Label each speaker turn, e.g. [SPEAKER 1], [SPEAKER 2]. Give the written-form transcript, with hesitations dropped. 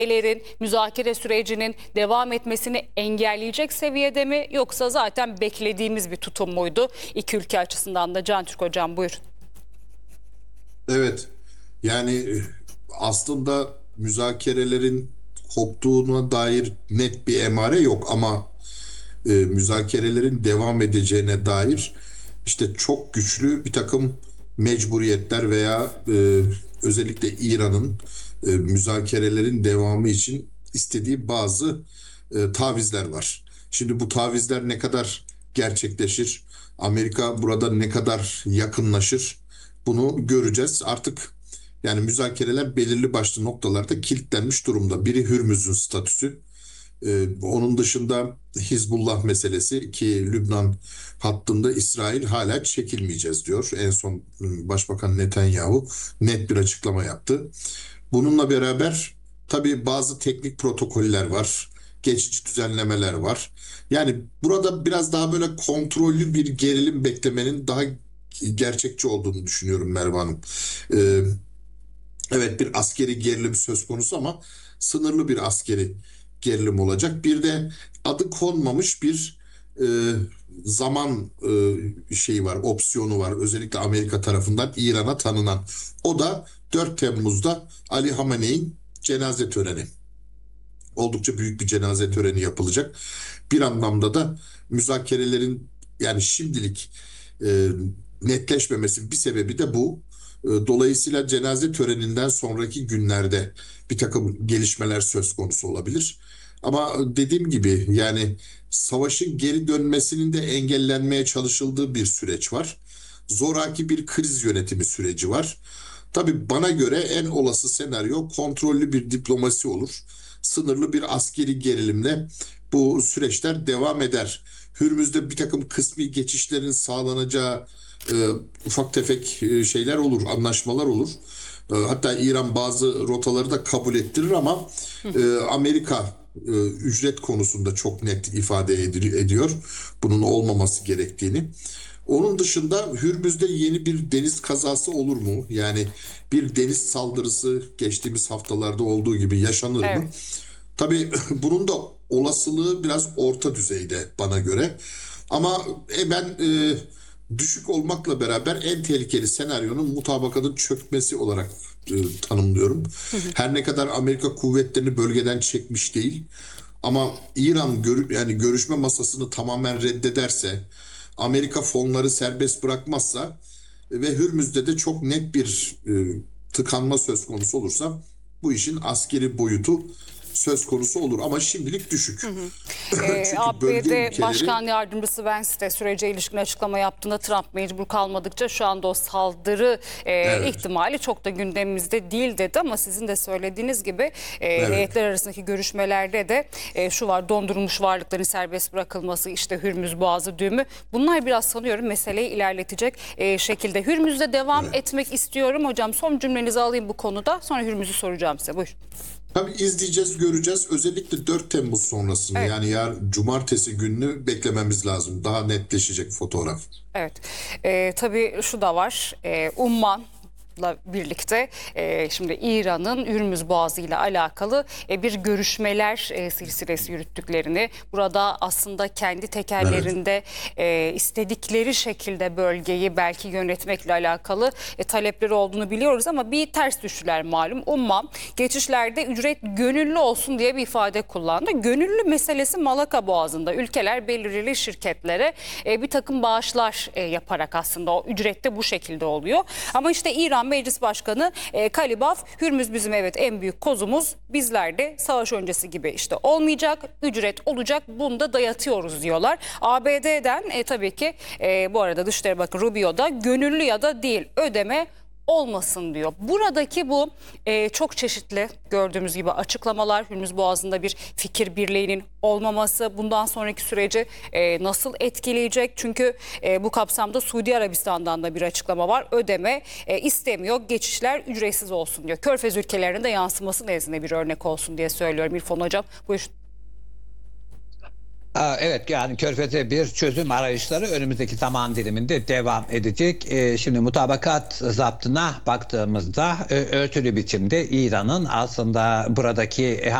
[SPEAKER 1] müzakere sürecinin devam etmesini engelleyecek seviyede mi, yoksa zaten beklediğimiz bir tutum muydu? İki ülke açısından da Can Türk Hocam, buyurun.
[SPEAKER 2] Evet, yani aslında müzakerelerin koptuğuna dair net bir emare yok ama müzakerelerin devam edeceğine dair işte çok güçlü bir takım mecburiyetler veya özellikle İran'ın müzakerelerin devamı için istediği bazı tavizler var. Şimdi bu tavizler ne kadar gerçekleşir? Amerika burada ne kadar yakınlaşır? Bunu göreceğiz. Artık yani müzakereler belirli başlı noktalarda kilitlenmiş durumda. Biri Hürmüz'ün statüsü. Onun dışında Hizbullah meselesi ki Lübnan hattında İsrail hala çekilmeyeceğiz diyor. En son Başbakan Netanyahu net bir açıklama yaptı. Bununla beraber tabii bazı teknik protokoller var. Geçici düzenlemeler var. Yani burada biraz daha böyle kontrollü bir gerilim beklemenin daha gerçekçi olduğunu düşünüyorum Merve Hanım. Ee, Evet, bir askeri gerilim söz konusu ama sınırlı bir askeri gerilim olacak. Bir de adı konmamış bir e, zaman şeyi var, opsiyonu var. Özellikle Amerika tarafından İran'a tanınan. O da 4 Temmuz'da Ali Hamene'in cenaze töreni. Oldukça büyük bir cenaze töreni yapılacak. Bir anlamda da müzakerelerin yani şimdilik e, netleşmemesi bir sebebi de bu. Dolayısıyla cenaze töreninden sonraki günlerde bir takım gelişmeler söz konusu olabilir. Ama dediğim gibi yani savaşın geri dönmesinin de engellenmeye çalışıldığı bir süreç var. Zoraki bir kriz yönetimi süreci var. Tabii bana göre en olası senaryo kontrollü bir diplomasi olur. Sınırlı bir askeri gerilimle bu süreçler devam eder. Hürmüz'de bir takım kısmi geçişlerin sağlanacağı ufak tefek şeyler olur, anlaşmalar olur. Hatta İran bazı rotaları da kabul ettirir ama Amerika ücret konusunda çok net ifade ediyor bunun olmaması gerektiğini. Onun dışında Hürmüz'de yeni bir deniz kazası olur mu? Yani bir deniz saldırısı geçtiğimiz haftalarda olduğu gibi yaşanır mı?
[SPEAKER 1] Evet.
[SPEAKER 2] Tabii bunun da olasılığı biraz orta düzeyde bana göre. Ama ben düşük olmakla beraber en tehlikeli senaryonun mutabakatın çökmesi olarak tanımlıyorum. Her ne kadar Amerika kuvvetlerini bölgeden çekmiş değil ama İran yani görüşme masasını tamamen reddederse, Amerika fonları serbest bırakmazsa ve Hürmüz'de de çok net bir tıkanma söz konusu olursa bu işin askeri boyutu söz konusu olur ama şimdilik düşük. Çünkü bölge
[SPEAKER 1] ABD
[SPEAKER 2] ülkeleri
[SPEAKER 1] Başkan Yardımcısı Vance de sürece ilişkin açıklama yaptığında Trump mecbur kalmadıkça şu anda o saldırı
[SPEAKER 2] evet,
[SPEAKER 1] ihtimali çok da gündemimizde değil dedi, ama sizin de söylediğiniz gibi
[SPEAKER 2] evet.
[SPEAKER 1] heyetler arasındaki görüşmelerde de şu var: dondurulmuş varlıkların serbest bırakılması, işte Hürmüz Boğazı düğümü, bunlar biraz sanıyorum meseleyi ilerletecek şekilde. Hürmüz'de devam etmek istiyorum hocam. Son cümlenizi alayım bu konuda, sonra Hürmüz'ü soracağım size. Buyurun.
[SPEAKER 2] Tabii izleyeceğiz, göreceğiz. Özellikle 4 Temmuz sonrasını
[SPEAKER 1] Evet.
[SPEAKER 2] yani yarın cumartesi gününü beklememiz lazım. Daha netleşecek fotoğraf.
[SPEAKER 1] Evet. Tabii şu da var. Umman'la birlikte şimdi İran'ın Hürmüz Boğazı ile alakalı bir görüşmeler silsilesi yürüttüklerini, burada aslında kendi
[SPEAKER 2] Evet.
[SPEAKER 1] tekerlerinde istedikleri şekilde bölgeyi belki yönetmekle alakalı talepleri olduğunu biliyoruz, ama bir ters düştüler malum. Umman geçişlerde ücret gönüllü olsun diye bir ifade kullandı. Gönüllü meselesi Malaka Boğazı'nda ülkeler belirli şirketlere bir takım bağışlar yaparak aslında o ücrette bu şekilde oluyor. Ama işte İran Meclis Başkanı Kalibaf, Hürmüz bizim evet en büyük kozumuz, bizler de savaş öncesi gibi işte olmayacak, ücret olacak, bunu da dayatıyoruz diyorlar. ABD'den tabii ki bu arada Dışişleri Bakanı Rubio da gönüllü ya da değil, ödeme olmasın diyor. Buradaki bu çok çeşitli gördüğümüz gibi açıklamalar, Hürmüz Boğazı'nda bir fikir birliğinin olmaması bundan sonraki süreci nasıl etkileyecek? Çünkü bu kapsamda Suudi Arabistan'dan da bir açıklama var. Ödeme istemiyor, geçişler ücretsiz olsun diyor. Körfez ülkelerine de yansıması nezdinde bir örnek olsun diye söylüyorum İrfan Hocam. Buyurun.
[SPEAKER 3] Evet, yani Körfez'e bir çözüm arayışları önümüzdeki zaman diliminde devam edecek. Şimdi mutabakat zaptına baktığımızda örtülü biçimde İran'ın aslında buradaki